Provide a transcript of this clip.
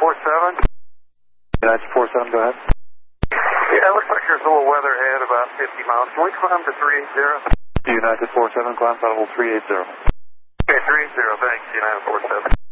47. United 47, go ahead. Yeah, it looks like there's a little weather ahead, about 50 miles. Can we climb to 380? United 47, climb level 380. Okay, 380, thanks, United 47.